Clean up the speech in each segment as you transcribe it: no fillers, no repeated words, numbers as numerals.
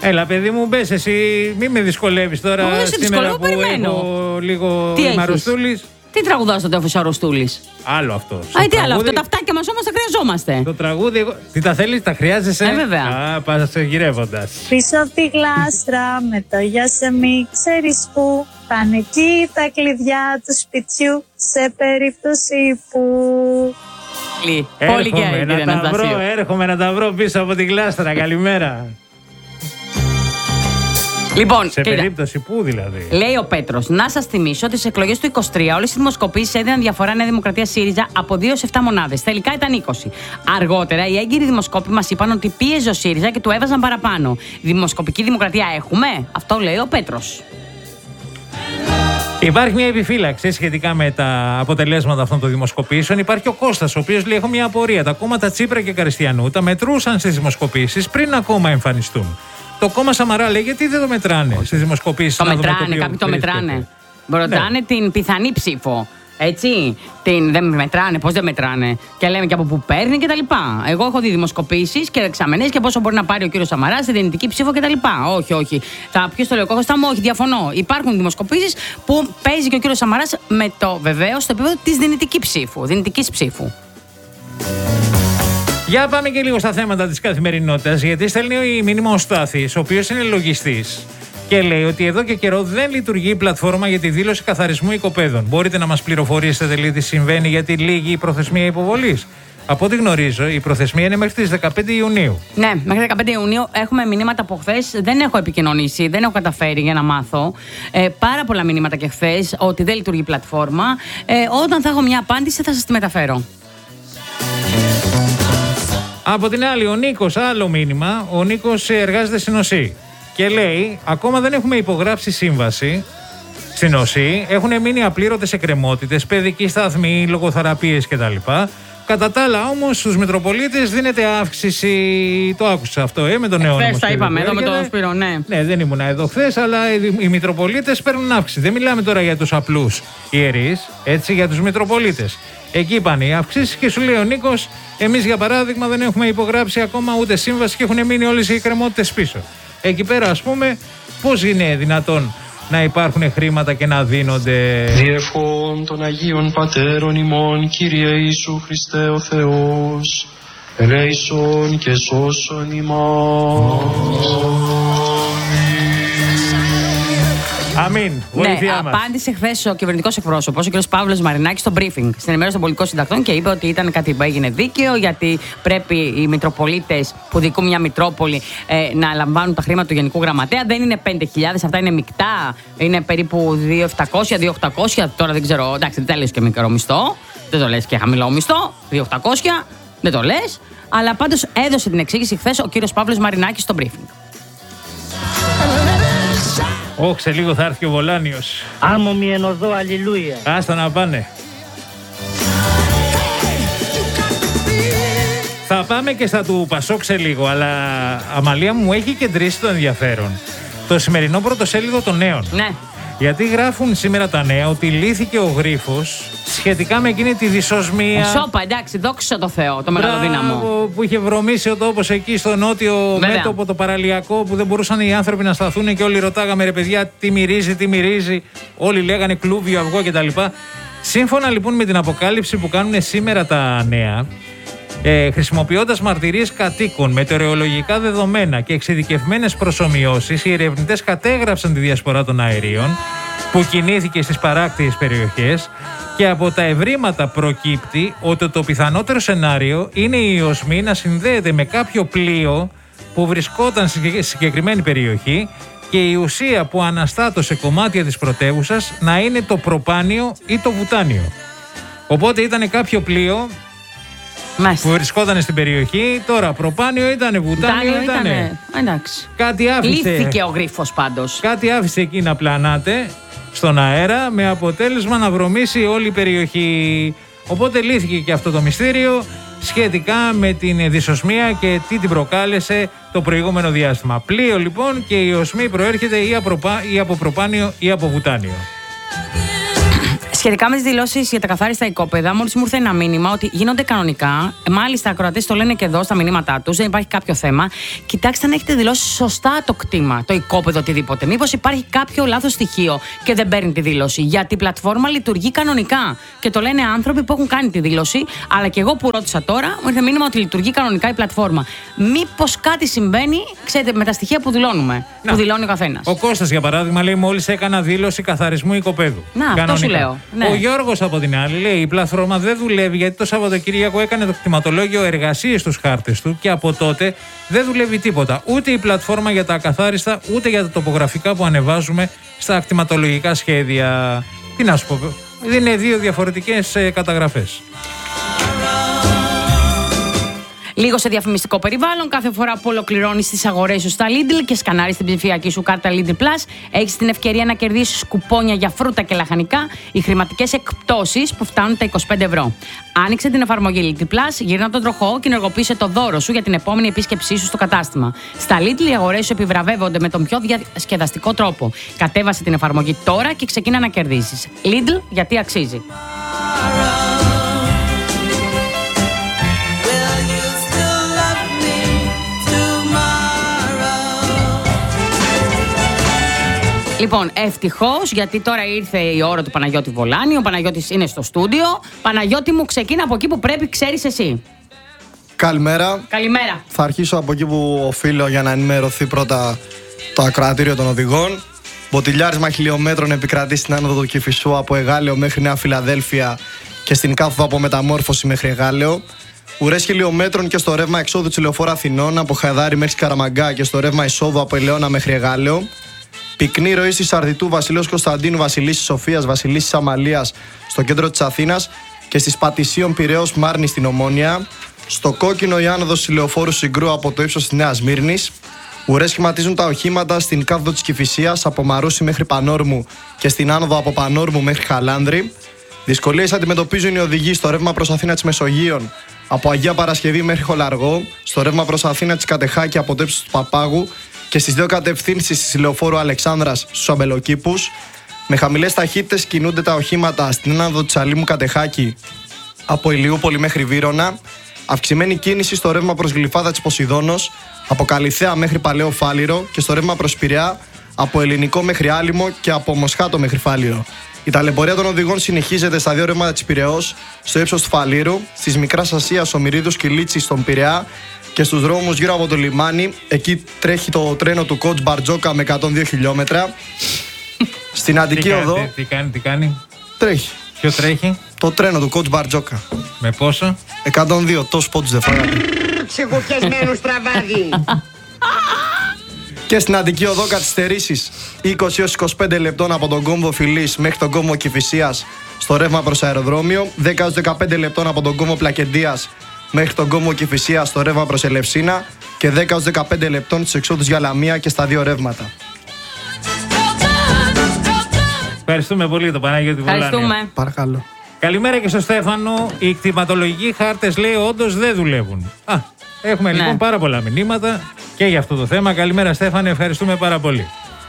Έλα, παιδί μου, μπες εσύ, μην με δυσκολεύεις τώρα. Εγώ δεν σε δυσκολεύω, περιμένω. Λίγο Μαρουστούλης. Τι τραγουδάς στο τέλος ο Ρωστούλης? Άλλο αυτό. Τι άλλο αυτό, τα αυτάκια μας όμως τα χρειαζόμαστε. Το τραγούδι, τι τα θέλεις, τα χρειάζεσαι? Βέβαια. Πας γυρεύοντας. Πίσω από τη γλάστρα με το γεια σε μη ξέρεις που. Πάνε εκεί τα κλειδιά του σπιτιού σε περίπτωση που. Πολύ γεια, κύριε Αναστασίου. Έρχομαι να τα βρω πίσω από τη γλάστρα. Καλημέρα. Λοιπόν, σε περίπτωση που δηλαδή. Λέει ο Πέτρος, να σας θυμίσω ότι στις εκλογές του 23 όλες οι δημοσκοπήσεις έδιναν διαφορά Νέα Δημοκρατία ΣΥΡΙΖΑ από 2 σε 7 μονάδες. Τελικά ήταν 20. Αργότερα οι έγκυροι δημοσκόποι μας είπαν ότι πίεζε ο ΣΥΡΙΖΑ και του έβαζαν παραπάνω. Δημοσκοπική δημοκρατία έχουμε? Αυτό λέει ο Πέτρος. Υπάρχει μια επιφύλαξη σχετικά με τα αποτελέσματα αυτών των δημοσκοπήσεων. Υπάρχει ο Κώστας, ο οποίος λέει: έχω μια απορία. Τα κόμματα Τσίπρα και Καριστιανού τα μετρούσαν στις δημοσκοπήσεις πριν ακόμα εμφανιστούν. Το κόμμα Σαμαρά λέει: γιατί δεν το μετράνε στις δημοσκοπήσεις? Το μετράνε, κάποιοι το μετράνε. Ρωτάνε την πιθανή ψήφο. Έτσι. Δεν μετράνε, πώς δεν μετράνε. Και λέμε και από πού παίρνει κτλ. Εγώ έχω δει δημοσκοπήσεις και δεξαμενές και πόσο μπορεί να πάρει ο κύριος Σαμαράς σε δυνητική ψήφο κτλ. Όχι. Ποιος το λέει, ο Κώστα μου? Όχι, διαφωνώ. Υπάρχουν δημοσκοπήσεις που παίζει και ο κύριος Σαμαράς με το βεβαίως στο επίπεδο της δυνητικής ψήφου. Για πάμε και λίγο στα θέματα της καθημερινότητας, γιατί στέλνει μήνυμα ο Στάθης, ο οποίος είναι λογιστής. Και λέει ότι εδώ και καιρό δεν λειτουργεί η πλατφόρμα για τη δήλωση καθαρισμού οικοπαίδων. Μπορείτε να μας πληροφορήσετε τι συμβαίνει, γιατί λύγει η προθεσμία υποβολής? Από ό,τι γνωρίζω, η προθεσμία είναι μέχρι τις 15 Ιουνίου. Ναι, μέχρι 15 Ιουνίου έχουμε μηνύματα από χθες. Δεν έχω επικοινωνήσει, δεν έχω καταφέρει για να μάθω. Πάρα πολλά μηνύματα και χθες ότι δεν λειτουργεί η πλατφόρμα. Όταν θα έχω μια απάντηση, θα σας τη μεταφέρω. Από την άλλη, ο Νίκος, άλλο μήνυμα. Ο Νίκος εργάζεται στην ΟΣΥ και λέει: ακόμα δεν έχουμε υπογράψει σύμβαση στην ΟΣΥ. Έχουν μείνει απλήρωτες εκκρεμότητες, παιδικοί σταθμοί, λογοθεραπείες κτλ. Κατά τα άλλα, όμως, στους Μητροπολίτες δίνεται αύξηση. Το άκουσα αυτό, με τον νέο νόμο. Χθες τα είπαμε εδώ με τον Σπύρο, ναι. Ναι, δεν ήμουν εδώ χθες, αλλά οι Μητροπολίτες παίρνουν αύξηση. Δεν μιλάμε τώρα για τους απλούς ιερείς, έτσι, για τους Μητροπολίτες. Εκεί πάνε οι αυξήσεις και σου λέει ο Νίκος: εμείς για παράδειγμα δεν έχουμε υπογράψει ακόμα ούτε σύμβαση και έχουν μείνει όλες οι εκκρεμότητες πίσω. Εκεί πέρα, ας πούμε, πώς είναι δυνατόν να υπάρχουν χρήματα και να δίνονται? Διευχών των Αγίων Πατέρων ημών, Κύριε Ιησού Χριστέ ο Θεός, ελέησον και σώσον ημάς. Αμήν. Βοήθειά μας. Απάντησε χθες ο κυβερνητικός εκπρόσωπος, ο κ. Παύλος Μαρινάκης, στο briefing στην ενημέρωση των πολιτικών συντακτών και είπε ότι ήταν κάτι που έγινε δίκαιο, γιατί πρέπει οι Μητροπολίτες που δικούν μια Μητρόπολη να λαμβάνουν τα χρήματα του Γενικού Γραμματέα. Δεν είναι 5.000, αυτά είναι μεικτά. Είναι περίπου 2.700, 2.800. Τώρα δεν ξέρω, εντάξει, δεν τα λες και μικρό μισθό. Δεν το λες και χαμηλό μισθό. 2.800, δεν το λες. Αλλά πάντως έδωσε την εξήγηση χθες ο κ. Παύλος Μαρινάκης στο briefing. Όχι, σε λίγο θα έρθει και ο Βολάνιος. Άμμο μη ενωδώ, αλληλούια. Άστα να πάνε. Θα πάμε και στα του Πασόκ σε λίγο, αλλά Αμαλία μου έχει κεντρήσει το ενδιαφέρον το σημερινό πρωτοσέλιδο των Νέων. Ναι. Γιατί γράφουν σήμερα τα νέα ότι λύθηκε ο γρίφος σχετικά με εκείνη τη δυσοσμία. Σόπα, εντάξει, δόξα τω Θεώ, το μεγαλοδύναμο. Που είχε βρωμίσει ο τόπος εκεί στο νότιο μέτωπο, το παραλιακό, που δεν μπορούσαν οι άνθρωποι να σταθούν και όλοι ρωτάγαμε, ρε παιδιά, τι μυρίζει, τι μυρίζει. Όλοι λέγανε κλούβιο, αυγό κτλ. Σύμφωνα λοιπόν με την αποκάλυψη που κάνουν σήμερα τα νέα, χρησιμοποιώντας μαρτυρίες κατοίκων, μετεωρολογικά δεδομένα και εξειδικευμένες προσομοιώσεις, οι ερευνητές κατέγραψαν τη διασπορά των αερίων που κινήθηκε στις παράκτιες περιοχές και από τα ευρήματα προκύπτει ότι το πιθανότερο σενάριο είναι η οσμή να συνδέεται με κάποιο πλοίο που βρισκόταν στη συγκεκριμένη περιοχή και η ουσία που αναστάτωσε κομμάτια της πρωτεύουσας να είναι το προπάνιο ή το βουτάνιο. Οπότε ήταν κάποιο πλοίο που βρισκόταν στην περιοχή. Τώρα προπάνιο ήτανε, βουτάνιο ήτανε. Εντάξει. Κάτι άφησε. Λύθηκε ο γρίφος πάντως. Κάτι άφησε εκεί να πλανάται στον αέρα με αποτέλεσμα να βρωμίσει όλη η περιοχή. Οπότε λύθηκε και αυτό το μυστήριο σχετικά με την δυσοσμία και τι την προκάλεσε το προηγούμενο διάστημα. Πλοίο λοιπόν και η οσμή προέρχεται ή από προπάνιο ή από βουτάνιο. Σχετικά με τις δηλώσεις για τα καθάριστα οικόπεδα, μόλις μου ήρθε ένα μήνυμα ότι γίνονται κανονικά. Μάλιστα, ακροατές το λένε και εδώ στα μηνύματά τους, δεν υπάρχει κάποιο θέμα. Κοιτάξτε αν έχετε δηλώσει σωστά το κτήμα, το οικόπεδο, οτιδήποτε. Μήπως υπάρχει κάποιο λάθος στοιχείο και δεν παίρνει τη δήλωση. Γιατί η πλατφόρμα λειτουργεί κανονικά. Και το λένε άνθρωποι που έχουν κάνει τη δήλωση, αλλά και εγώ που ρώτησα τώρα, μου ήρθε μήνυμα ότι λειτουργεί κανονικά η πλατφόρμα. Μήπως κάτι συμβαίνει, ξέρετε, με τα στοιχεία που δηλώνουμε, που δηλώνει ο καθένας. Ο Κώστας, για παράδειγμα, λέει: μόλις έκανα δήλωση καθαρισμού οικοπαίδου. Να, αυτό σου λέω. Ναι. Ο Γιώργος, από την άλλη, λέει: η πλατφόρμα δεν δουλεύει γιατί το Σαββατοκύριακο έκανε το κτηματολόγιο εργασίες στους χάρτες του και από τότε δεν δουλεύει τίποτα. Ούτε η πλατφόρμα για τα ακαθάριστα, ούτε για τα τοπογραφικά που ανεβάζουμε στα κτηματολογικά σχέδια. Τι να σου πω, είναι δύο διαφορετικές καταγραφές. Λίγο σε διαφημιστικό περιβάλλον, κάθε φορά που ολοκληρώνεις τις αγορές σου στα Lidl και σκανάρεις την ψηφιακή σου κάρτα Lidl Plus, έχεις την ευκαιρία να κερδίσεις κουπόνια για φρούτα και λαχανικά ή χρηματικές εκπτώσεις που φτάνουν τα 25 ευρώ. Άνοιξε την εφαρμογή Lidl Plus, γύρνα τον τροχό και ενεργοποίησε το δώρο σου για την επόμενη επίσκεψή σου στο κατάστημα. Στα Lidl οι αγορές σου επιβραβεύονται με τον πιο διασκεδαστικό τρόπο. Κατέβασε την εφαρμογή τώρα και ξεκίνα να κερδίσεις. Lidl, γιατί αξίζει. Λοιπόν, ευτυχώς, γιατί τώρα ήρθε η ώρα του Παναγιώτη Βολάνη. Ο Παναγιώτης είναι στο στούντιο. Παναγιώτη μου, ξεκίνα από εκεί που πρέπει, ξέρεις εσύ. Καλημέρα. Καλημέρα. Θα αρχίσω από εκεί που οφείλω για να ενημερωθεί πρώτα το ακροατήριο των οδηγών. Μποτιλιάρισμα χιλιόμετρων επικρατεί στην άνοδο του Κηφισού από Εγάλεο μέχρι Νέα Φιλαδέλφια και στην κάθοδο από Μεταμόρφωση μέχρι Εγάλεο. Ουρές χιλιόμετρων και στο ρεύμα εξόδου της Λεωφόρου Αθηνών από Χαϊδάρη μέχρι Καραμαγκά και στο ρεύμα εισόδου από Ελαιώνα μέχρι Εγάλεο. Πυκνή ροή στη Σαρδιτού, Βασιλέως Κωνσταντίνου, Βασιλίσσης Σοφίας, Βασιλίσσης Αμαλίας στο κέντρο της Αθήνας και στις Πατησίων Πειραιώς Μάρνη στην Ομόνια. Στο κόκκινο η άνοδος της Λεωφόρου Συγκρού από το ύψος της Νέας Μύρνης. Ουρές σχηματίζουν τα οχήματα στην κάθοδο της Κηφισίας από Μαρούσι μέχρι Πανόρμου και στην άνοδο από Πανόρμου μέχρι Χαλάνδρη. Δυσκολίες αντιμετωπίζουν οι οδηγοί στο ρεύμα προς Αθήνα της Μεσογείων από Αγία Παρασκευή μέχρι Χολαργό, στο ρεύμα προς Αθήνα της Κατεχάκη από το ύψος του Παπάγου και στις δύο κατευθύνσεις της Λεωφόρου Αλεξάνδρας στους Αμπελοκήπους. Με χαμηλές ταχύτητες κινούνται τα οχήματα στην άνοδο της Αλήμου Κατεχάκη από Ηλιούπολη μέχρι Βύρωνα. Αυξημένη κίνηση στο ρεύμα προς Γλυφάδα της Ποσειδώνος από Καλιθέα μέχρι Παλαιό Φάληρο και στο ρεύμα προς Πειραιά από Ελληνικό μέχρι Άλυμο και από Μοσχάτο μέχρι Φάληρο. Η ταλαιπωρία των οδηγών συνεχίζεται στα δύο ρεύματα της Πειραιώς, στο ύψος του Φαλήρου, στις Μικράς Ασίας, Ομηρίδους και Λίτσης στον Πειραιά και στους δρόμους γύρω από το λιμάνι. Εκεί τρέχει το τρένο του Coach Μπαρτζόκα με 102 χιλιόμετρα. Στην Αττική Οδό. Τι κάνει. Τρέχει. Ποιο τρέχει? Το τρένο του Coach Μπαρτζόκα. Με πόσο? 102. Τόσο πόντους δεν φάγατε. Ξεχουφιασμένο στραβάδι. Και στην Αττική Οδό καθυστερήσεις 20-25 λεπτών από τον κόμβο Φιλής μέχρι τον κόμβο Κηφισίας στο ρεύμα προς αεροδρόμιο. 10-15 λεπτών από τον κόμβο Πλακεντίας μέχρι τον κόμβο Κηφισίας στο ρεύμα προς Ελευσίνα και 10-15 λεπτών στις εξόδους για Λαμία και στα δύο ρεύματα. Ευχαριστούμε πολύ τον Παναγιώτη Βολάνη. Ευχαριστούμε. Παρακαλώ. Καλημέρα και στο Στέφανο. Οι κτηματολογικοί χάρτες, λέει, όντως δεν δουλεύουν. Έχουμε λοιπόν πάρα πολλά μηνύματα και για αυτό το θέμα. Καλημέρα, Στέφανε, ευχαριστούμε πάρα πολύ.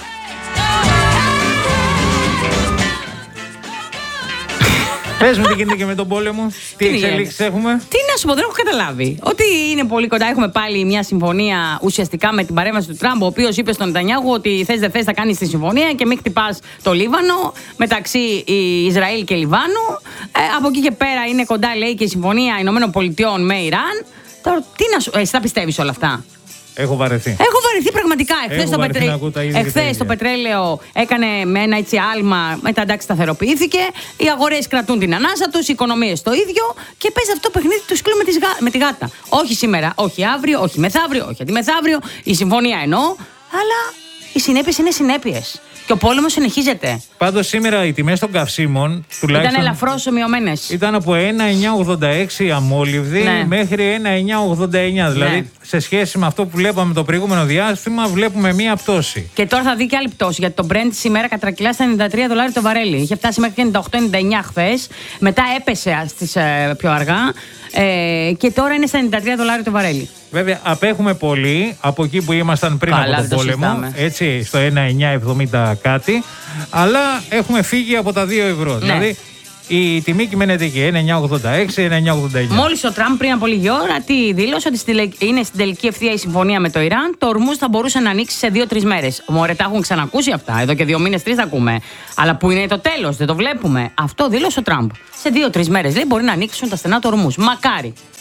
Πες μου τι γίνεται και με τον πόλεμο. Τι εξελίξεις έχουμε? Τι να σου πω, δεν έχω καταλάβει. Ότι είναι πολύ κοντά. Έχουμε πάλι μια συμφωνία ουσιαστικά με την παρέμβαση του Τραμπ, ο οποίος είπε στον Νετανιάχου ότι θες δεν θες θα κάνεις τη συμφωνία και μην χτυπάς το Λίβανο μεταξύ Ισραήλ και Λιβάνου. Από εκεί και πέρα είναι κοντά, λέει, και η συμφωνία Ηνωμένων Πολιτειών με Ιράν. Τώρα, τι να σου. Εσύ τα πιστεύεις όλα αυτά? Έχω βαρεθεί. Έχω βαρεθεί πραγματικά. Εχθές το πετρέλαιο έκανε με ένα έτσι άλμα, μετά εντάξει σταθεροποιήθηκε. Οι αγορές κρατούν την ανάσα τους, οι οικονομίες το ίδιο και παίζει αυτό το παιχνίδι του σκύλου με τη γάτα. Όχι σήμερα, όχι αύριο, όχι μεθαύριο, όχι αντιμεθαύριο. Η συμφωνία εννοώ, αλλά οι συνέπειες είναι συνέπειες. Και ο πόλεμος συνεχίζεται. Πάντως σήμερα οι τιμές των καυσίμων τουλάχιστον ήταν ελαφρώς μειωμένες. Ήταν από 1,986 αμόλυβδη μέχρι 1,989. Δηλαδή σε σχέση με αυτό που βλέπαμε το προηγούμενο διάστημα, βλέπουμε μία πτώση. Και τώρα θα δει και άλλη πτώση. Γιατί το Brent σήμερα κατρακυλά στα $93 το βαρέλι. Είχε φτάσει μέχρι 98-99 χθες. Μετά έπεσε στις πιο αργά. Και τώρα είναι στα $93 το βαρέλι. Βέβαια, απέχουμε πολύ από εκεί που ήμασταν πριν από τον πόλεμο. Έτσι, στο 1,970 κάτι. Αλλά έχουμε φύγει από τα 2 ευρώ. Δηλαδή, Η τιμή κυμαίνεται εκεί, 9,86, 9,89. Μόλις ο Τραμπ πριν από λίγη ώρα τι δήλωσε, ότι είναι στην τελική ευθεία η συμφωνία με το Ιράν. Το Ορμούζ θα μπορούσε να ανοίξει σε 2-3 μέρες. Μωρέ, τα έχουν ξανακούσει αυτά. Εδώ και 2 μήνες, 3 τα ακούμε. Αλλά που είναι το τέλος, δεν το βλέπουμε. Αυτό δήλωσε ο Τραμπ. Σε 2-3 μέρες λέει μπορεί να ανοίξουν τα στενά του Ορμούζ. Μακάρι.